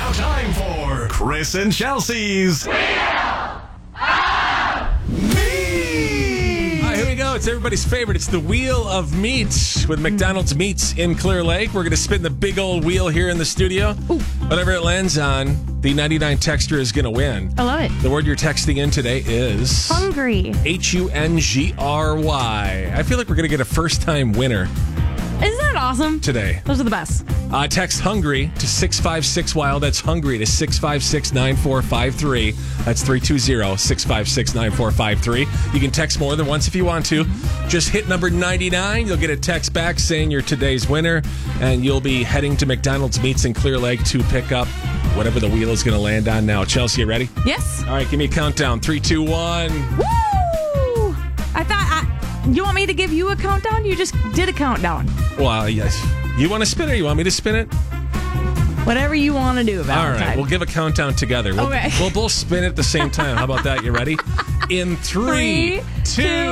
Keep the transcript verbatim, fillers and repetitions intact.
now time for Chris and Chelsea's Wheel of Meat. All right, here we go. It's everybody's favorite. It's the Wheel of Meat with McDonald's Meats in Clear Lake. We're going to spin the big old wheel here in the studio. Ooh. Whatever it lands on, the ninety-nine texter is going to win. I love it. The word you're texting in today is... Hungry. H U N G R Y. I feel like we're going to get a first-time winner. Isn't that awesome? Today. Those are the best. Uh, text HUNGRY to six five six wild. That's HUNGRY to six five six nine four five three. That's three two zero, six five six, nine four five three. You can text more than once if you want to. Just hit number ninety-nine. You'll get a text back saying you're today's winner, and you'll be heading to McDonald's Meats in Clear Lake to pick up whatever the wheel is going to land on now. Chelsea, you ready? Yes. All right, give me a countdown. Three, two, one. Woo! I thought... I, you want me to give you a countdown? You just did a countdown. Well, yes. You want to spin it or you want me to spin it? Whatever you want to do, Valentine. All right, we'll give a countdown together. We'll, okay. We'll both spin it at the same time. How about that? You ready? In three, three two,